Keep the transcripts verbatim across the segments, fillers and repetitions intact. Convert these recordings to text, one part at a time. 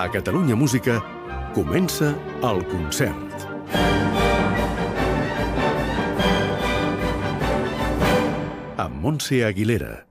A Catalunya Música comença el concert. Amb Montse Aguilera.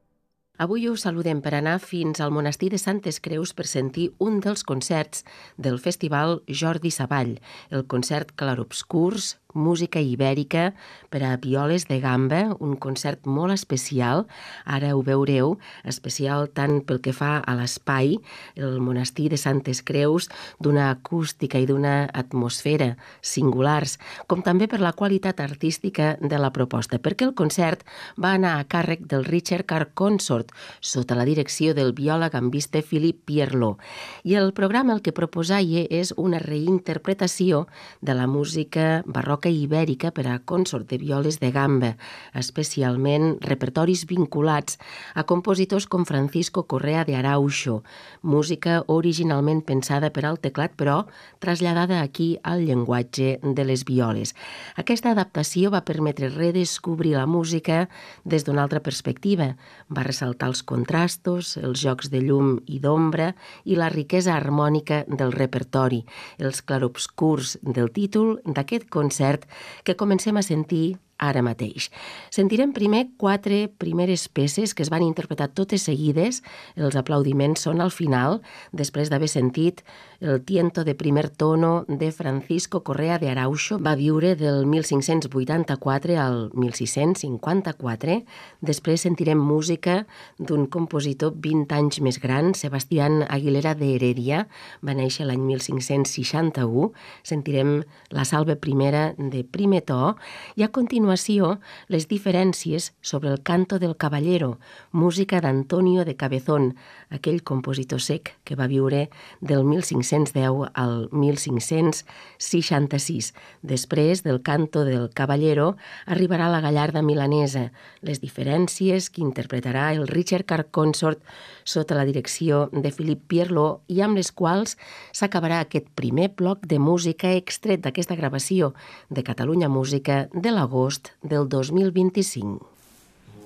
Avui us saludem per anar fins al monestir de Santes Creus per sentir un dels concerts del Festival Jordi Savall, el concert Clarobscurs, música ibèrica per a violes de gamba, un concert molt especial, ara ho veureu, especial tant pel que fa a l'espai, el monestir de Santes Creus, d'una acústica i d'una atmosfera singulars, com també per la qualitat artística de la proposta, perquè el concert va anar a càrrec del Richard Carr Consort, sota la direcció del viola gambista Philippe Pierlot. I el programa el que proposaia és una reinterpretació de la música barroca ibèrica per a consort de violes de gamba, especialment repertoris vinculats a compositors com Francisco Correa de Arauxo, música originalment pensada per al teclat, però traslladada aquí al llenguatge de les violes. Aquesta adaptació va permetre redescobrir la música des d'una altra perspectiva, va ressaltar els contrastos, els jocs de llum i d'ombra i la riquesa harmònica del repertori, els clarobscurs del títol d'aquest concert que comencem a sentir ara mateix. Sentirem primer quatre primeres peces que es van interpretar totes seguides. Els aplaudiments són al final, després d'haver sentit el tiento de primer tono de Francisco Correa de Arauxo. Va viure del mil cinc-cents vuitanta-quatre al mil sis-cents cinquanta-quatre. Després sentirem música d'un compositor vint anys més gran, Sebastián Aguilera de Heredia. Va néixer l'any mil cinc-cents seixanta-u. Sentirem la salve primera de primer to i a continuació les diferències sobre el canto del caballero, música d'Antonio de Cabezón, aquell compositor sec que va viure del mil cinc-cents deu al mil cinc-cents seixanta-sis. Després del canto del caballero arribarà la gallarda milanesa, les diferències que interpretarà el Richard Carr Consort sota la direcció de Philippe Pierlot i amb les quals s'acabarà aquest primer bloc de música extret d'aquesta gravació de Catalunya Música de l'agost del dos mil vint-i-cinc.